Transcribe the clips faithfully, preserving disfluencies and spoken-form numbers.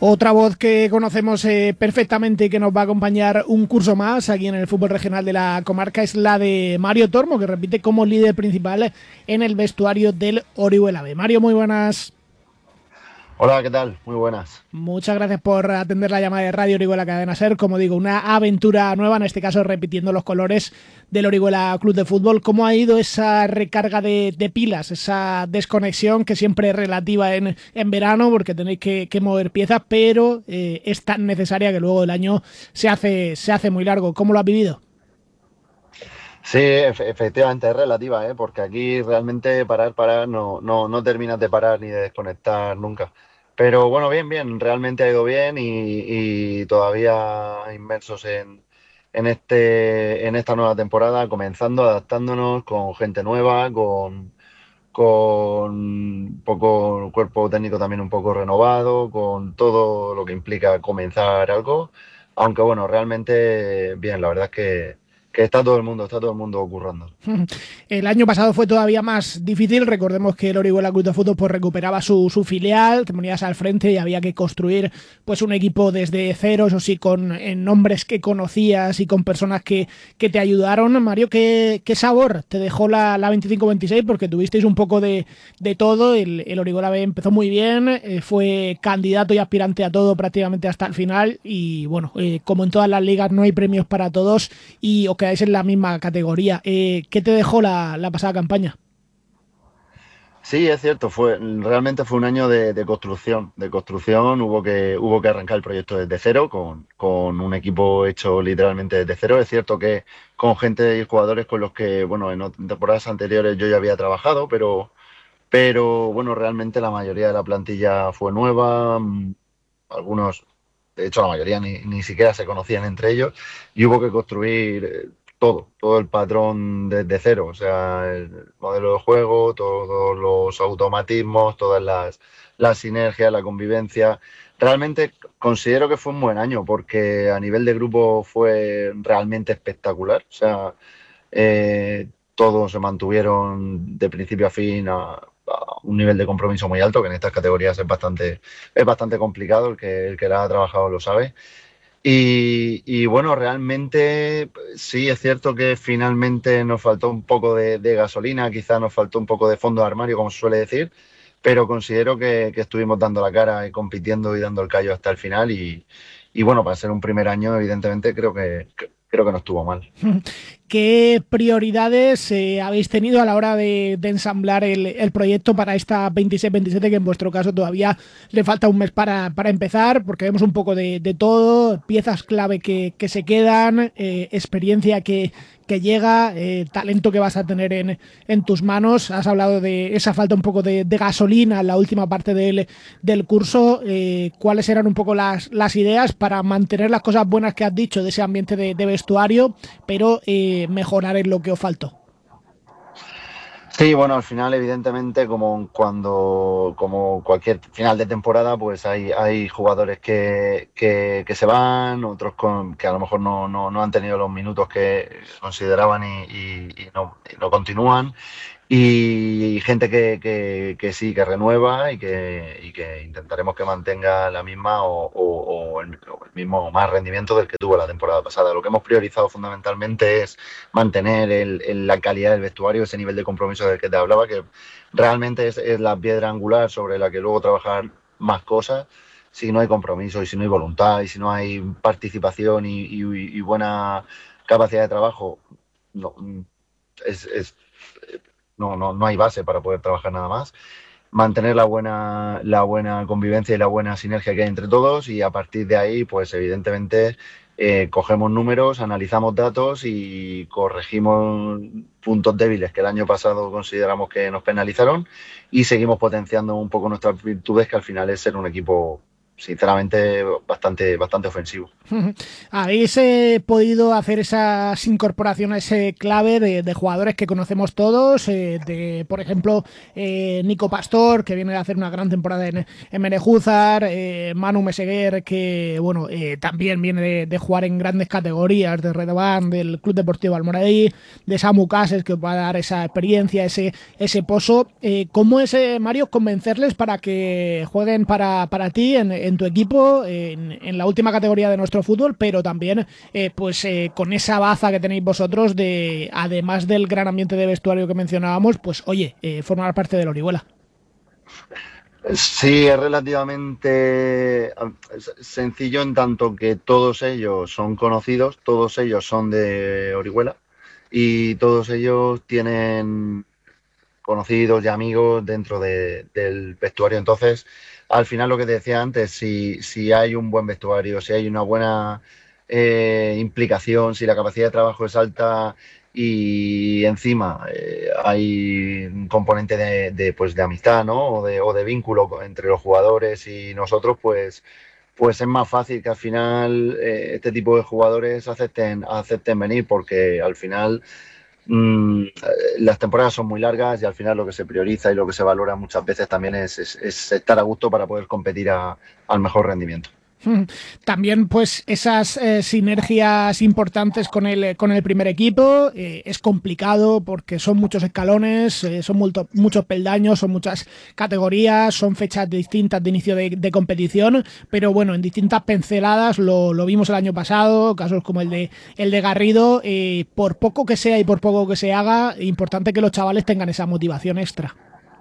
Otra voz que conocemos eh, perfectamente y que nos va a acompañar un curso más aquí en el fútbol regional de la comarca es la de Mario Tormo, que repite como líder principal en el vestuario del Orihuela B. Mario, muy buenas. Hola, ¿qué tal? Muy buenas. Muchas gracias por atender la llamada de Radio Orihuela Cadena Ser. Como digo, una aventura nueva, en este caso repitiendo los colores del Orihuela Club de Fútbol. ¿Cómo ha ido esa recarga de, de pilas, esa desconexión que siempre es relativa en, en verano porque tenéis que, que mover piezas, pero eh, es tan necesaria que luego el año se hace, se hace muy largo? ¿Cómo lo has vivido? Sí, efe- efectivamente es relativa, ¿eh? Porque aquí realmente parar, parar, no, no, no terminas de parar ni de desconectar nunca. Pero bueno, bien, bien, realmente ha ido bien y, y todavía inmersos en, en este, en esta nueva temporada, comenzando, adaptándonos con gente nueva, con, con un poco cuerpo técnico también un poco renovado, con todo lo que implica comenzar algo. Aunque bueno, realmente bien, la verdad es que, que está todo el mundo, está todo el mundo currando. El año pasado fue todavía más difícil. Recordemos que el Orihuela Club de Fútbol pues recuperaba su, su filial, te ponías al frente y había que construir pues un equipo desde cero, eso sí, con en nombres que conocías y con personas que, que te ayudaron. Mario, ¿qué, qué sabor te dejó la, la veinticinco veintiséis? Porque tuvisteis un poco de, de todo. El, el Orihuela B empezó muy bien, eh, fue candidato y aspirante a todo prácticamente hasta el final. Y bueno, eh, como en todas las ligas no hay premios para todos y os quedáis en la misma categoría. Eh, ¿Qué te dejó la, la pasada campaña? Sí, es cierto, fue, realmente fue un año de, de construcción, de construcción, hubo que, hubo que arrancar el proyecto desde cero, con, con un equipo hecho literalmente desde cero. Es cierto que con gente y jugadores con los que, bueno, en ot- en temporadas anteriores yo ya había trabajado, pero, pero bueno, realmente la mayoría de la plantilla fue nueva, mm, algunos, de hecho la mayoría ni, ni siquiera se conocían entre ellos, y hubo que construir eh, todo, todo el patrón desde cero, o sea, el modelo de juego, todos los automatismos, todas las, las sinergias, la convivencia. Realmente considero que fue un buen año porque a nivel de grupo fue realmente espectacular, o sea, eh, todos se mantuvieron de principio a fin a, a un nivel de compromiso muy alto, que en estas categorías es bastante, es bastante complicado, el que, el que la ha trabajado lo sabe. Y, y bueno, realmente sí es cierto que finalmente nos faltó un poco de, de gasolina, quizás nos faltó un poco de fondo de armario, como se suele decir, pero considero que, que estuvimos dando la cara y compitiendo y dando el callo hasta el final. Y, y bueno, para ser un primer año, evidentemente creo que, que- creo que no estuvo mal. ¿Qué prioridades eh, habéis tenido a la hora de, de ensamblar el, el proyecto para esta veintiséis veintisiete, que en vuestro caso todavía le falta un mes para, para empezar? Porque vemos un poco de, de todo, piezas clave que, que se quedan, eh, experiencia que, que llega, eh, talento que vas a tener en, en tus manos. Has hablado de esa falta un poco de, de gasolina en la última parte del, del curso. Eh, ¿Cuáles eran un poco las, las ideas para mantener las cosas buenas que has dicho de ese ambiente de, de vestuario, pero eh, mejorar en lo que os faltó? Sí, bueno, al final, evidentemente, como cuando, como cualquier final de temporada, pues hay, hay jugadores que, que, que se van, otros con, que a lo mejor no, no, no han tenido los minutos que consideraban y, y- y no, y no continúan. Y gente que, que, que sí, que renueva y que, y que intentaremos que mantenga la misma o, o- o el, o el mismo más rendimiento del que tuvo la temporada pasada. Lo que hemos priorizado fundamentalmente es mantener el- el- la calidad del vestuario, ese nivel de compromiso del que te hablaba, que realmente es, es la piedra angular sobre la que luego trabajar más cosas. Si no hay compromiso y si no hay voluntad y si no hay participación y, y- y buena capacidad de trabajo, no, es, es no, no, no hay base para poder trabajar nada más. Mantener la buena, la buena convivencia y la buena sinergia que hay entre todos y a partir de ahí, pues evidentemente eh, cogemos números, analizamos datos y corregimos puntos débiles que el año pasado consideramos que nos penalizaron y seguimos potenciando un poco nuestras virtudes, que al final es ser un equipo sinceramente bastante, bastante ofensivo. ¿Habéis eh, podido hacer esas incorporaciones eh, clave de, de jugadores que conocemos todos? Eh, de, por ejemplo, eh, Nico Pastor, que viene a hacer una gran temporada en, en Menejúzar, eh, Manu Meseguer, que bueno, eh, también viene de, de jugar en grandes categorías, de Redován, del Club Deportivo Almoradí, de Samu Cases, que os va a dar esa experiencia, ese, ese pozo. Eh, ¿Cómo es, eh, Mario, convencerles para que jueguen para, para ti en, en tu equipo, en, en la última categoría de nuestro fútbol, pero también eh, pues eh, con esa baza que tenéis vosotros de, además del gran ambiente de vestuario que mencionábamos, pues oye, eh, formar parte del Orihuela. Sí, es relativamente sencillo en tanto que todos ellos son conocidos, todos ellos son de Orihuela y todos ellos tienen conocidos y amigos dentro de, del vestuario. Entonces, al final lo que te decía antes, si, si hay un buen vestuario, si hay una buena eh, implicación, si la capacidad de trabajo es alta y encima eh, hay un componente de, de, pues, de amistad, ¿no? O de, o de vínculo entre los jugadores y nosotros, pues pues es más fácil que al final eh, este tipo de jugadores acepten, acepten venir, porque al final Mm, las temporadas son muy largas y al final lo que se prioriza y lo que se valora muchas veces también es, es, es estar a gusto para poder competir a, al mejor rendimiento. También pues esas eh, sinergias importantes con el, con el primer equipo, eh, es complicado porque son muchos escalones, eh, son multo, muchos peldaños, son muchas categorías, son fechas distintas de inicio de, de competición, pero bueno, en distintas pinceladas lo, lo vimos el año pasado, casos como el de, el de Garrido, eh, por poco que sea y por poco que se haga, importante que los chavales tengan esa motivación extra.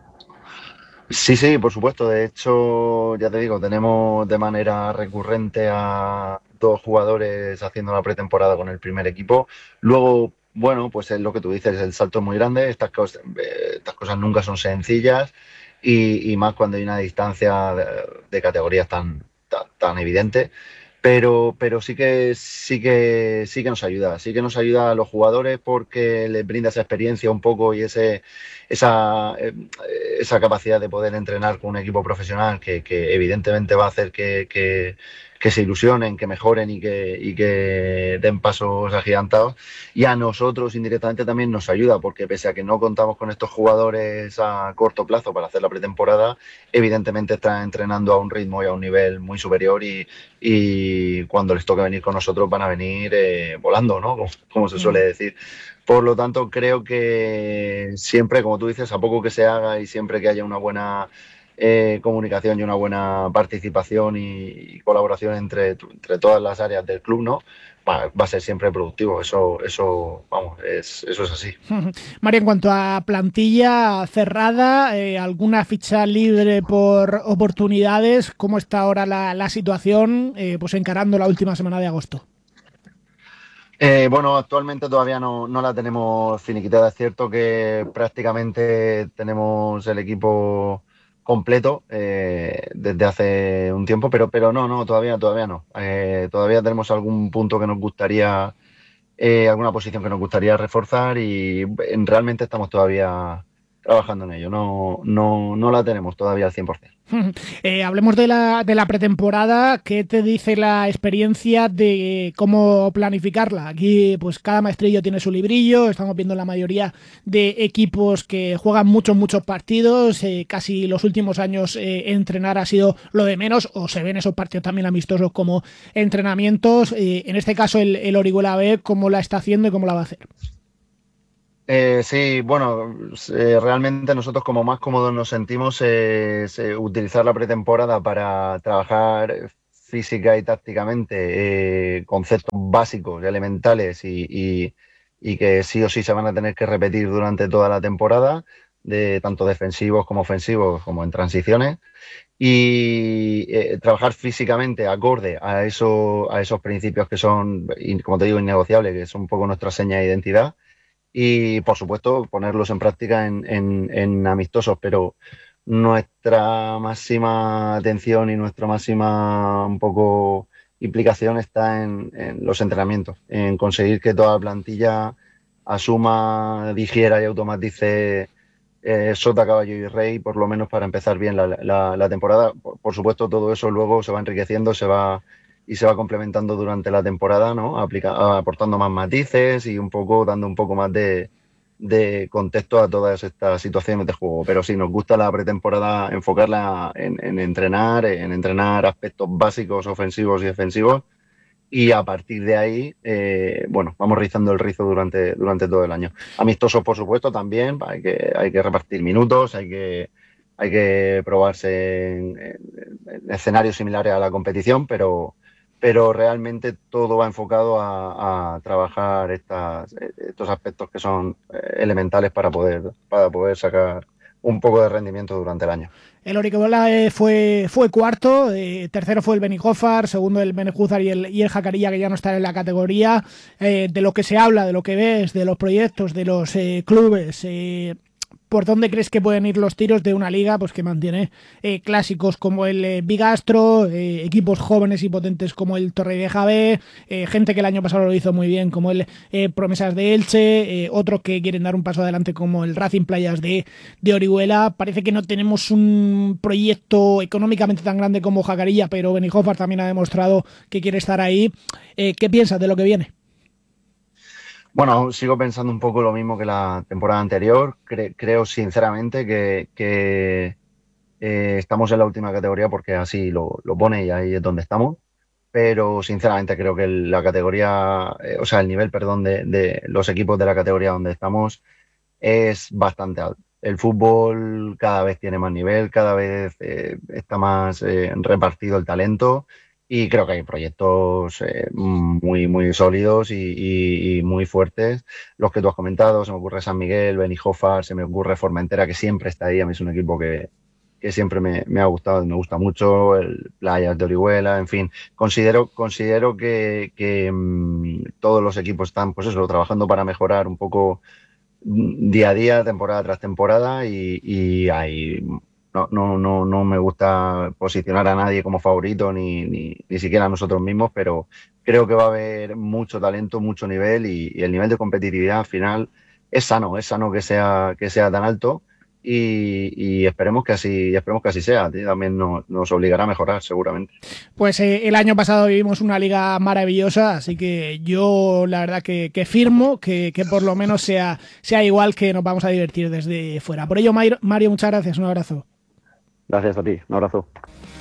Sí, sí, por supuesto. De hecho, ya te digo, tenemos de manera recurrente a dos jugadores haciendo la pretemporada con el primer equipo. Luego, bueno, pues es lo que tú dices, el salto es muy grande. Estas cosas, eh, estas cosas nunca son sencillas y, y más cuando hay una distancia de, de categorías tan, tan, tan evidente. Pero, pero sí que sí que sí que nos ayuda, sí que nos ayuda a los jugadores porque les brinda esa experiencia un poco y ese esa, eh, esa capacidad de poder entrenar con un equipo profesional que, que evidentemente va a hacer que, que, que se ilusionen, que mejoren y que, y que den pasos agigantados. Y a nosotros indirectamente también nos ayuda, porque pese a que no contamos con estos jugadores a corto plazo para hacer la pretemporada, evidentemente están entrenando a un ritmo y a un nivel muy superior y, y cuando les toque venir con nosotros van a venir eh, volando, ¿no? Como, como se suele decir. Por lo tanto, creo que siempre, como tú dices, a poco que se haga y siempre que haya una buena eh, comunicación y una buena participación y, y colaboración entre, entre todas las áreas del club, ¿no? Va, va a ser siempre productivo. Eso, eso, vamos, es, eso es así. María, en cuanto a plantilla cerrada, eh, ¿alguna ficha libre por oportunidades? ¿Cómo está ahora la, la situación, eh, pues encarando la última semana de agosto? Eh, bueno, actualmente todavía no, no la tenemos finiquitada. Es cierto que prácticamente tenemos el equipo completo eh, desde hace un tiempo, pero, pero no, no, todavía, todavía no. Eh, todavía tenemos algún punto que nos gustaría, eh, alguna posición que nos gustaría reforzar y en- realmente estamos todavía trabajando en ello. No, no, no la tenemos todavía al cien por ciento. Eh, hablemos de la, de la pretemporada. ¿Qué te dice la experiencia de cómo planificarla? Aquí, pues cada maestrillo tiene su librillo. Estamos viendo la mayoría de equipos que juegan muchos, muchos partidos. Eh, casi los últimos años eh, entrenar ha sido lo de menos, o se ven esos partidos también amistosos como entrenamientos. Eh, en este caso, el, el Orihuela B, ¿cómo la está haciendo y cómo la va a hacer? Eh, sí, bueno, eh, realmente nosotros como más cómodos nos sentimos es eh, utilizar la pretemporada para trabajar física y tácticamente eh, conceptos básicos y elementales y, y- y que sí o sí se van a tener que repetir durante toda la temporada, de tanto defensivos como ofensivos como en transiciones y eh, trabajar físicamente acorde a eso, a esos principios que son, y como te digo, innegociables, que son un poco nuestra seña de identidad y por supuesto ponerlos en práctica en, en- en amistosos, pero nuestra máxima atención y nuestra máxima un poco implicación está en, en los entrenamientos, en conseguir que toda la plantilla asuma, digiera y automatice eh, sota, caballo y rey, por lo menos para empezar bien la, la- la temporada. Por, por supuesto, todo eso luego se va enriqueciendo, se va y se va complementando durante la temporada, ¿no? Aplica- aportando más matices y un poco, dando un poco más de, de contexto a todas estas situaciones de juego. Pero sí, nos gusta la pretemporada enfocarla en, en entrenar, en entrenar aspectos básicos, ofensivos y defensivos. Y a partir de ahí, eh, bueno, vamos rizando el rizo durante, durante todo el año. Amistosos, por supuesto, también. Hay que, hay que repartir minutos, hay que, hay que probarse en, en- escenarios similares a la competición, pero, pero realmente todo va enfocado a, a trabajar estas, estos aspectos que son elementales para poder, para poder sacar un poco de rendimiento durante el año. El Orihuela eh, fue, fue cuarto, eh, tercero fue el Benijofar, segundo el Benejúzar y el, y el Jacarilla, que ya no están en la categoría. Eh, de lo que se habla, de lo que ves, de los proyectos, de los eh, clubes, eh, ¿por dónde crees que pueden ir los tiros de una liga pues que mantiene eh, clásicos como el eh, Bigastro, eh, equipos jóvenes y potentes como el Torrevieja B, eh, gente que el año pasado lo hizo muy bien como el eh, Promesas de Elche, eh, otros que quieren dar un paso adelante como el Racing Playas de, de Orihuela? Parece que no tenemos un proyecto económicamente tan grande como Jacarilla, pero Benijofar también ha demostrado que quiere estar ahí. Eh, ¿Qué piensas de lo que viene? Bueno, sigo pensando un poco lo mismo que la temporada anterior. Cre- creo sinceramente que, que eh, estamos en la última categoría porque así lo, lo pone y ahí es donde estamos. Pero sinceramente creo que el- la categoría, eh, o sea, el nivel, perdón, de, de los equipos de la categoría donde estamos es bastante alto. El fútbol cada vez tiene más nivel, cada vez eh, está más eh, repartido el talento y creo que hay proyectos eh, muy, muy sólidos y, y- y muy fuertes. Los que tú has comentado, se me ocurre San Miguel, Benijofar, se me ocurre Formentera, que siempre está ahí. A mí es un equipo que, que siempre me, me ha gustado, me gusta mucho, el Playas de Orihuela, en fin. Considero, considero que, que mm, todos los equipos están, pues eso, trabajando para mejorar un poco día a día, temporada tras temporada y, y ahí no, no, no, no me gusta posicionar a nadie como favorito ni, ni, ni siquiera a nosotros mismos, pero creo que va a haber mucho talento, mucho nivel y, y el nivel de competitividad al final es sano, es sano que sea, que sea tan alto y, y esperemos que así, esperemos que así sea. También nos, nos obligará a mejorar seguramente. Pues eh, el año pasado vivimos una liga maravillosa, así que yo la verdad que, que firmo que, que por lo menos sea, sea igual, que nos vamos a divertir desde fuera. Por ello, Mario, muchas gracias, un abrazo. Gracias a ti, un abrazo.